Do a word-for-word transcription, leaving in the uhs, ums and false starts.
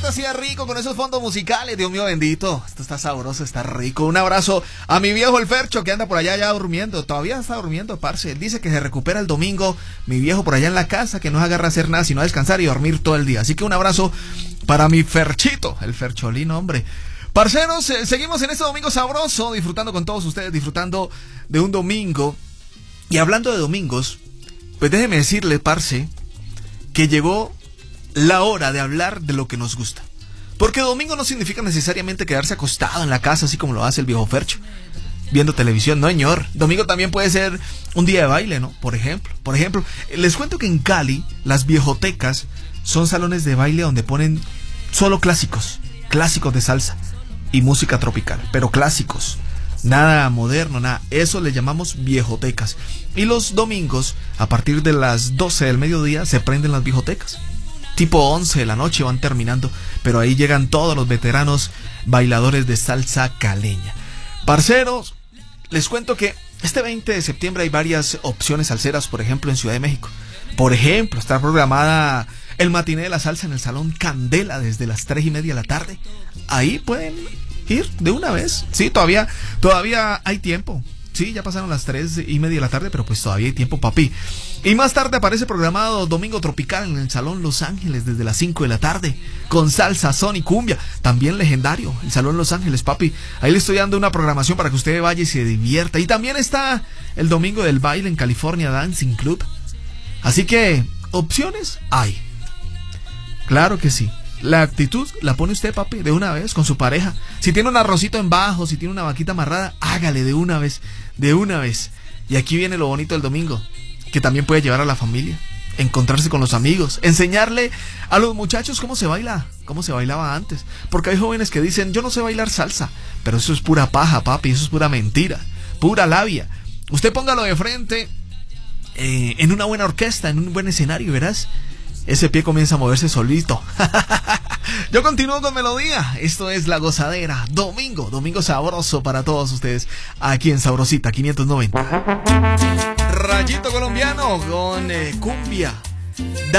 tardecita así de rico con esos fondos musicales, Dios mío bendito. Esto está sabroso, está rico. Un abrazo a mi viejo el Fercho que anda por allá ya durmiendo. Todavía está durmiendo, parce. Él dice que se recupera el domingo. Mi viejo por allá en la casa, que no se agarra a hacer nada, sino a descansar y dormir todo el día. Así que un abrazo para mi Ferchito, el Fercholín, hombre. Parceros, eh, seguimos en este domingo sabroso, disfrutando con todos ustedes, disfrutando de un domingo. Y hablando de domingos, pues déjeme decirle, parce, que llegó la hora de hablar de lo que nos gusta. Porque domingo no significa necesariamente quedarse acostado en la casa, así como lo hace el viejo Fercho, viendo televisión. No, señor. Domingo también puede ser un día de baile, ¿no? Por ejemplo. Por ejemplo, les cuento que en Cali, las viejotecas son salones de baile donde ponen solo clásicos. Clásicos de salsa y música tropical. Pero clásicos. Nada moderno, nada. Eso le llamamos viejotecas. Y los domingos, a partir de las doce del mediodía, se prenden las viejotecas. Tipo once de la noche van terminando, pero ahí llegan todos los veteranos bailadores de salsa caleña. Parceros, les cuento que este veinte de septiembre hay varias opciones salseras, por ejemplo en Ciudad de México. Por ejemplo, está programada el matiné de la salsa en el Salón Candela desde las tres y media de la tarde. Ahí pueden ir de una vez. Sí, todavía, todavía hay tiempo. Sí, ya pasaron las tres y media de la tarde, pero pues todavía hay tiempo, papi. Y más tarde aparece programado Domingo Tropical en el Salón Los Ángeles desde las cinco de la tarde, con salsa, son y cumbia. También legendario, el Salón Los Ángeles, papi. Ahí le estoy dando una programación para que usted vaya y se divierta. Y también está el Domingo del Baile en California Dancing Club. Así que, opciones hay. Claro que sí. La actitud la pone usted, papi, de una vez con su pareja. Si tiene un arrocito en bajo, si tiene una vaquita amarrada, hágale de una vez, de una vez. Y aquí viene lo bonito del domingo, que también puede llevar a la familia, encontrarse con los amigos, enseñarle a los muchachos cómo se baila, cómo se bailaba antes. Porque hay jóvenes que dicen, yo no sé bailar salsa, pero eso es pura paja, papi, eso es pura mentira, pura labia. Usted póngalo de frente eh, en una buena orquesta, en un buen escenario, verás. Ese pie comienza a moverse solito. Yo continúo con melodía. Esto es La Gozadera. Domingo, domingo sabroso para todos ustedes. Aquí en Sabrosita quinientos noventa. Rayito colombiano con eh, cumbia.